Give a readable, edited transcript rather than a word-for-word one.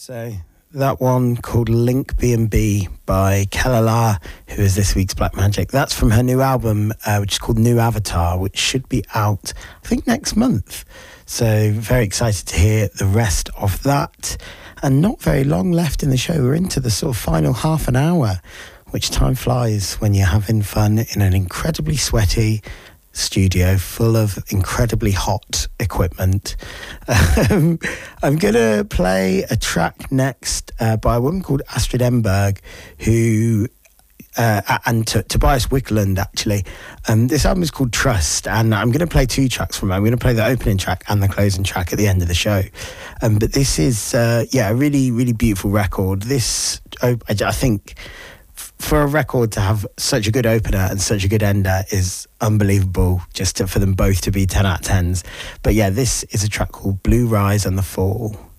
So that one called Link B&B by Kelala, who is this week's Black Magic. That's from her new album, which is called New Avatar, which should be out, I think, next month. So very excited to hear the rest of that. And not very long left in the show. We're into the sort of final half an hour, which time flies when you're having fun in an incredibly sweaty studio full of incredibly hot equipment. I'm going to play a track next by a woman called Astrid Enberg, who and Tobias Wickland, actually. This album is called Trust, and I'm going to play two tracks from it. I'm going to play the opening track and the closing track at the end of the show. But this is, a really, really beautiful record. This, I think, for a record to have such a good opener and such a good ender is unbelievable, for them both to be 10 out of 10s. But yeah, this is a track called Blue Rise and the Fall.